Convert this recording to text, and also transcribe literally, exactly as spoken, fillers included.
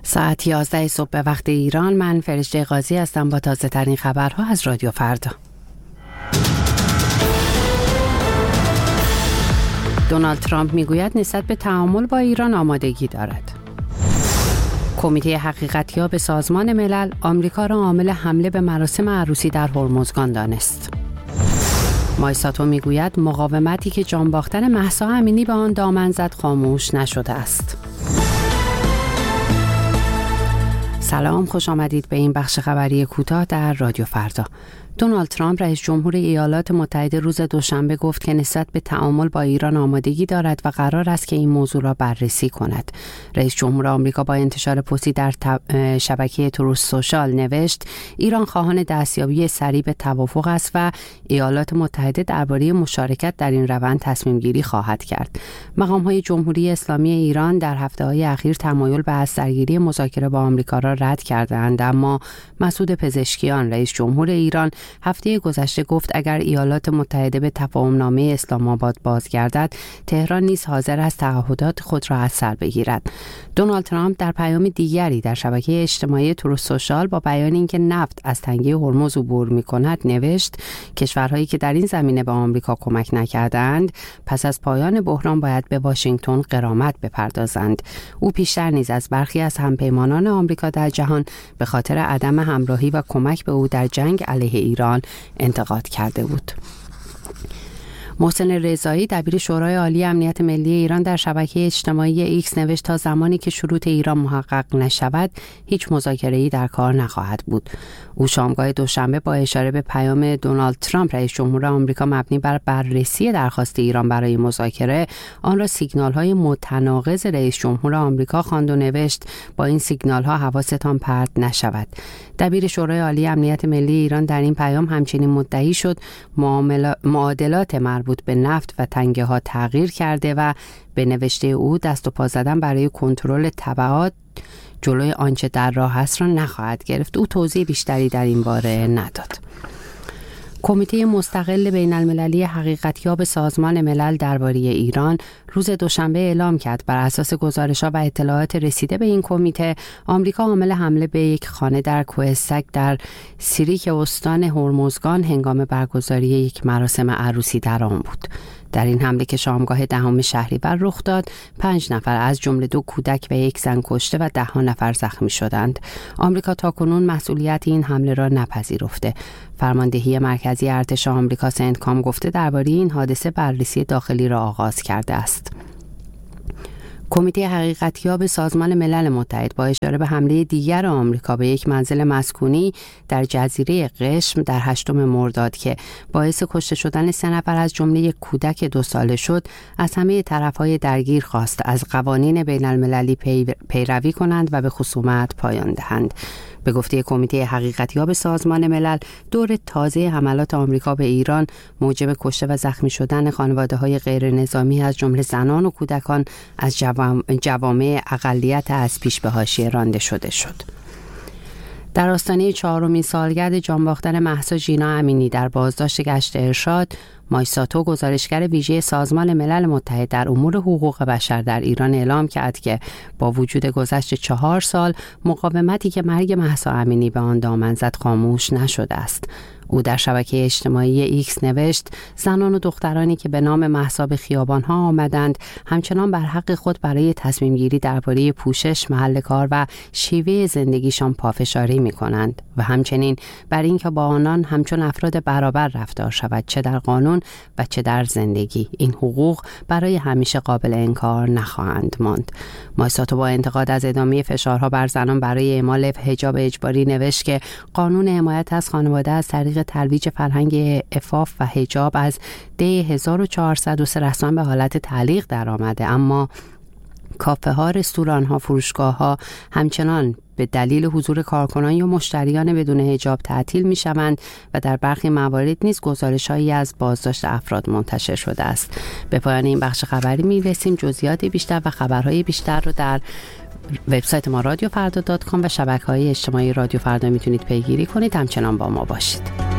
ساعت یازده صبح به وقت ایران. من فرشته قاضی هستم با تازه ترین خبرها از رادیو فردا. دونالد ترامپ میگوید نسبت به تعامل با ایران آمادگی دارد. کمیته حقیقتیاب سازمان ملل آمریکا را عامل حمله به مراسم عروسی در هرمزگان دانست. مایساتو میگوید مقاومتی که جان باختن مهسا امینی به آن دامن زد خاموش نشده است. سلام، خوش آمدید به این بخش خبری کوتاه در رادیو فردا. دونالد ترامپ رئیس جمهور ایالات متحده روز دوشنبه گفت که نسبت به تعامل با ایران آمادگی دارد و قرار است که این موضوع را بررسی کند. رئیس جمهور آمریکا با انتشار پستی در شبکه تروث سوشال نوشت ایران خواهان دستیابی سریع به توافق است و ایالات متحده درباره مشارکت در این روند تصمیم گیری خواهد کرد. مقام‌های جمهوری اسلامی ایران در هفته‌های اخیر تمایل به از درگیری مذاکره با آمریکا را رد کردند، اما مسعود پزشکیان رئیس جمهور ایران هفته گذشته گفت اگر ایالات متحده به تفاهمنامه اسلام آباد بازگردد، تهران نیز حاضر است تعهدات خود را از سر بگیرد. دونالد ترامپ در پیام دیگری در شبکه اجتماعی تروث سوشال با بیان اینکه نفت از تنگه هرمز عبور می‌کند نوشت کشورهایی که در این زمینه به آمریکا کمک نکردند پس از پایان بحران باید به واشنگتن غرامت بپردازند. او پیشتر نیز از برخی از همپیمانان آمریکا در جهان به خاطر عدم همراهی و کمک به او در جنگ علیه ایران انتقاد کرده بود. محسن رضایی دبیر شورای عالی امنیت ملی ایران در شبکه اجتماعی ایکس نوشت تا زمانی که شروط ایران محقق نشود هیچ مذاکره‌ای در کار نخواهد بود. او شامگاه دوشنبه با اشاره به پیام دونالد ترامپ رئیس جمهور آمریکا مبنی بر بررسی درخواست ایران برای مذاکره آن را سیگنال‌های متناقض رئیس جمهور آمریکا خواند و نوشت با این سیگنال‌ها حواستان پرت نشود. دبیر شورای عالی امنیت ملی ایران در این پیام همچنین مدعی شد معادلات مربوط به نفت و تنگه ها تغییر کرده و به نوشته او دست و پا زدن برای کنترل تبعات جلوی آنچه در راه است را نخواهد گرفت. او توضیح بیشتری در این باره نداد. کمیته مستقل بین المللی حقیقتیاب سازمان ملل درباره ایران روز دوشنبه اعلام کرد بر اساس گزارش‌ها و اطلاعات رسیده به این کمیته آمریکا عامل حمله به یک خانه در کوه سگ در سیریک استان هرمزگان هنگام برگزاری یک مراسم عروسی در آن بود. در این حمله که شامگاه دهم شهریور رخ داد، پنج نفر از جمله دو کودک و یک زن کشته و ده ها نفر زخمی شدند. آمریکا تاکنون مسئولیت این حمله را نپذیرفته. فرماندهی مرکزی ارتش آمریکا سنتکام گفته درباره این حادثه بررسی داخلی را آغاز کرده است. کمیته حقیقتیاب سازمان ملل متحد با اشاره به حمله دیگر آمریکا به یک منزل مسکونی در جزیره قشم در هشتم مرداد که باعث کشته شدن سه نفر از جمله یک کودک دو ساله شد، از همه طرف‌های درگیر خواست از قوانین بین المللی پیروی کنند و به خصومت پایان دهند. به گفته کمیته حقیقتیاب سازمان ملل، دور تازه حملات آمریکا به ایران موجب کشته و زخمی شدن خانواده‌های غیر نظامی از جمله زنان و کودکان از جوامع اقلیت از پیش به حاشیه رانده شده شد. در آستانه چهارمین سالگرد جان باختن مهسا ژینا امینی در بازداشت گشت ارشاد، مایساتو گزارشگر ویژه سازمان ملل متحد در امور حقوق بشر در ایران اعلام کرد که با وجود گذشت چهار سال مقاومتی که مرگ مهسا امینی به آن دامن زد خاموش نشده است. او در شبکه اجتماعی ایکس نوشت زنان و دخترانی که به نام مهسا به خیابان‌ها آمدند همچنان بر حق خود برای تصمیم گیری درباره پوشش، محل کار و شیوه زندگیشان پافشاری می‌کنند و همچنین بر اینکه با آنان همچون افراد برابر رفتار شود، چه در قانون و چه در زندگی. این حقوق برای همیشه قابل انکار نخواهند ماند. مایساتو با انتقاد از ادامه فشارها بر زنان برای اعمال حجاب اجباری نوشت که قانون حمایت از خانواده از طریق ترویج فرهنگ عفاف و حجاب از دی هزار و چهارصد و سه رسما به حالت تعلیق در آمده، اما کافه ها، رستوران ها، فروشگاه ها همچنان به دلیل حضور کارکنان یا مشتریان بدون حجاب تعطیل می شوند و در برخی موارد نیز گزارش هایی از بازداشت افراد منتشر شده است. به پایان این بخش خبری می رسیم. جزئیات بیشتر و خبرهای بیشتر رو در وبسایت ما رادیو فردا دات کام و شبکه‌های اجتماعی رادیو فردا میتونید پیگیری کنید. همچنان با ما باشید.